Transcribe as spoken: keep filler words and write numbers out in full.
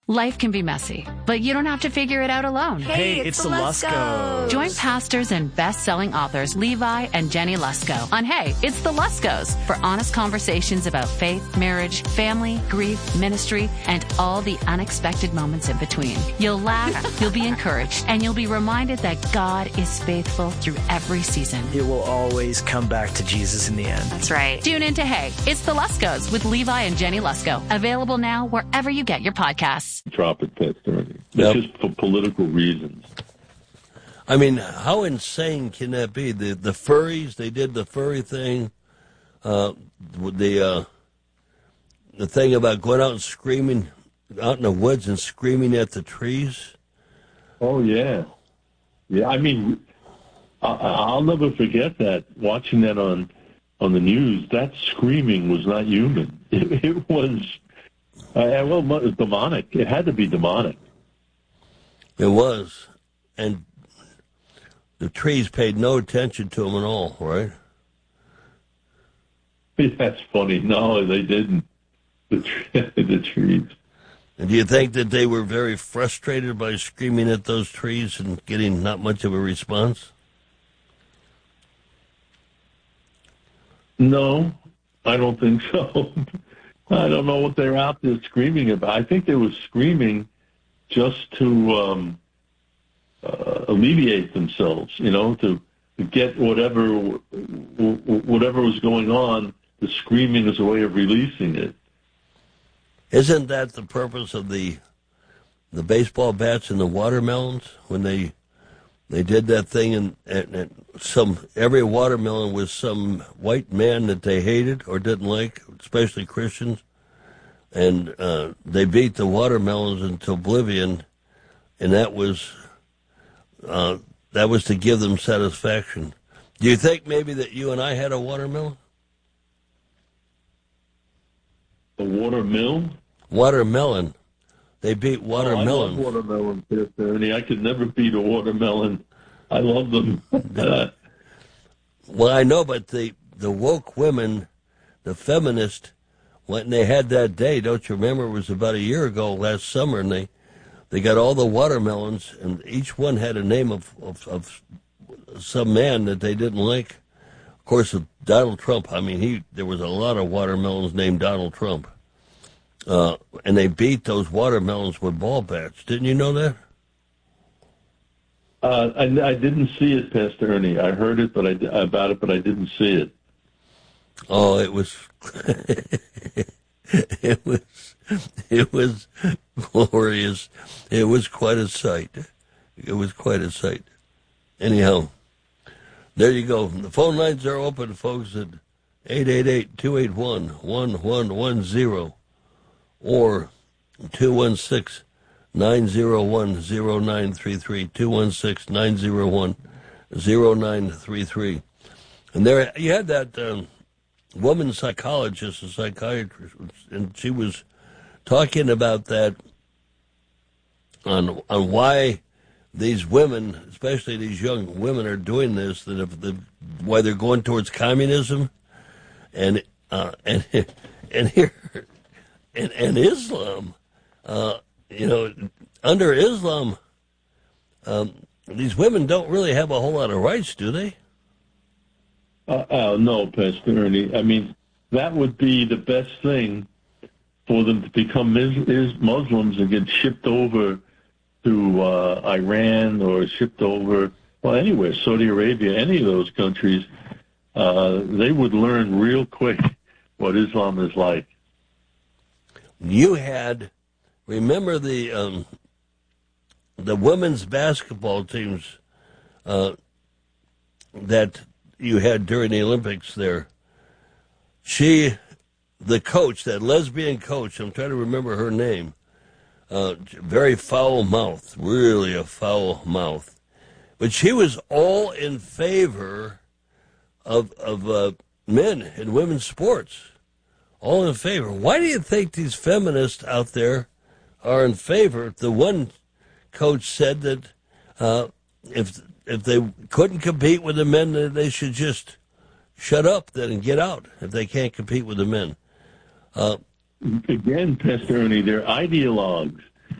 Life can be messy, but you don't have to figure it out alone. Hey, it's, it's the Luskos. Join pastors and best-selling authors Levi and Jenny Lusko on Hey, It's the Luskos for honest conversations about faith, marriage, family, grief, ministry, and all the unexpected moments in between. You'll laugh, you'll be encouraged, and you'll be reminded that God is faithful through every season. It will always come back to Jesus in the end. That's right. Tune in to Hey, It's the Luskos with Levi and Jenny Lusko. Available now wherever you get your podcasts. Tropic testimony. It's Yep. just for political reasons. I mean, how insane can that be? The the furries, they did the furry thing. Uh, the uh, the thing about going out and screaming out in the woods and screaming at the trees. Oh yeah, yeah. I mean, I, I'll never forget that. Watching that on on the news, that screaming was not human. It, it was. Uh, well, it was demonic. It had to be demonic. It was, and the trees paid no attention to them at all, right? That's funny. No, they didn't. The, the trees. And do you think that they were very frustrated by screaming at those trees and getting not much of a response? No, I don't think so. I don't know what they're out there screaming about. I think they were screaming just to um, uh, alleviate themselves, you know, to, to get whatever whatever was going on. The screaming is a way of releasing it. Isn't that the purpose of the the baseball bats and the watermelons when they they did that thing and, and, and some every watermelon was some white man that they hated or didn't like, especially Christians, and uh, they beat the watermelons into oblivion, and that was uh, that was to give them satisfaction. Do you think maybe that you and I had a watermelon? A watermill? Watermelon. They beat watermelon. Oh, I love watermelon, Ernie. I could never beat a watermelon. I love them. Well, I know, but the, the woke women, the feminists, when they had that day, don't you remember? It was about a year ago, last summer, and they, they got all the watermelons, and each one had a name of, of, of some man that they didn't like. Of course, Donald Trump, I mean, he there was a lot of watermelons named Donald Trump. Uh, and they beat those watermelons with ball bats. Didn't you know that? Uh, I, I didn't see it, Pastor Ernie. I heard it, but I about it, but I didn't see it. Oh, it was, it was, it was glorious. It was quite a sight. It was quite a sight. Anyhow, there you go. The phone lines are open, folks, at eight eight eight, two eight one, one one one zero. Or two one six, nine zero one, zero nine three three, two one six, nine zero one, zero nine three three. And there you had that um, woman psychologist, a psychiatrist, and she was talking about that on on why these women, especially these young women, are doing this, that if the, why they're going towards communism, and uh, and and here. And, and Islam, uh, you know, under Islam, um, these women don't really have a whole lot of rights, do they? Uh, uh, no, Pastor Ernie. I mean, that would be the best thing for them to become is Muslims and get shipped over to uh, Iran or shipped over, well, anywhere, Saudi Arabia, any of those countries. Uh, they would learn real quick what Islam is like. You had, remember the um, the women's basketball teams uh, that you had during the Olympics there. She, the coach, that lesbian coach, I'm trying to remember her name, uh, very foul mouth, really a foul mouth. But she was all in favor of, of uh, men in women's sports. All in favor. Why do you think these feminists out there are in favor? The one coach said that uh, if if they couldn't compete with the men, then they should just shut up then and get out if they can't compete with the men. Uh, Again, Pastor Ernie, they're ideologues.